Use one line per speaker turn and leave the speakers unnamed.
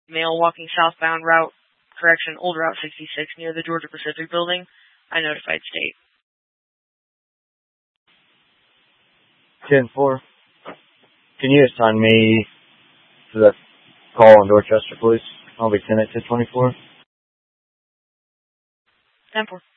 male walking southbound old Route 66 near the Georgia Pacific building. I notified state.
10-4. Can you assign me to the call on Dorchester, please? I'll be sent at 10-24.
10-4.